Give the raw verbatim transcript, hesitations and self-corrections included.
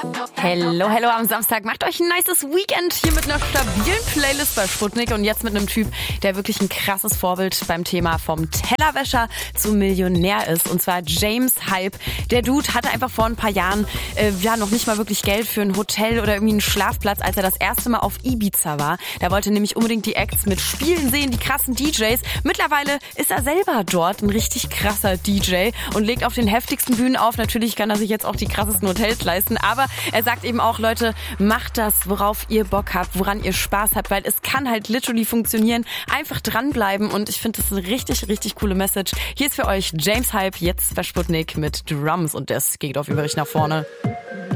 Hello, hello am Samstag. Macht euch ein nices Weekend hier mit einer stabilen Playlist bei Sputnik und jetzt mit einem Typ, der wirklich ein krasses Vorbild beim Thema vom Tellerwäscher zum Millionär ist. Und zwar James Hype. Der Dude hatte einfach vor ein paar Jahren äh, ja noch nicht mal wirklich Geld für ein Hotel oder irgendwie einen Schlafplatz, als er das erste Mal auf Ibiza war. Da wollte er nämlich unbedingt die Acts mit Spielen sehen, die krassen D Js. Mittlerweile ist er selber dort ein richtig krasser D J und legt auf den heftigsten Bühnen auf. Natürlich kann er sich jetzt auch die krassesten Hotels leisten, aber er sagt eben auch, Leute, macht das, worauf ihr Bock habt, woran ihr Spaß habt, weil es kann halt literally funktionieren. Einfach dranbleiben und ich finde das eine richtig, richtig coole Message. Hier ist für euch James Hype, jetzt bei Sputnik mit Drums und das geht auf übrig nach vorne.